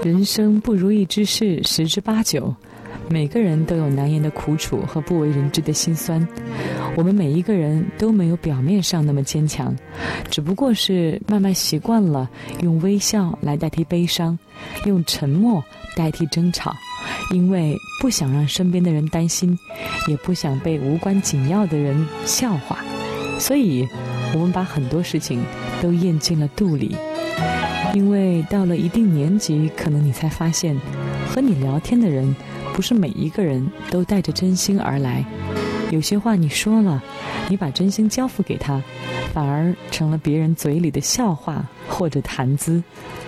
人生不如意之事十之八九，每个人都有难言的苦楚和不为人知的辛酸。我们每一个人都没有表面上那么坚强，只不过是慢慢习惯了用微笑来代替悲伤，用沉默代替争吵，因为不想让身边的人担心，也不想被无关紧要的人笑话，所以我们把很多事情都咽进了肚里。因为到了一定年纪，可能你才发现，和你聊天的人不是每一个人都带着真心而来，有些话你说了，你把真心交付给他，反而成了别人嘴里的笑话或者谈资。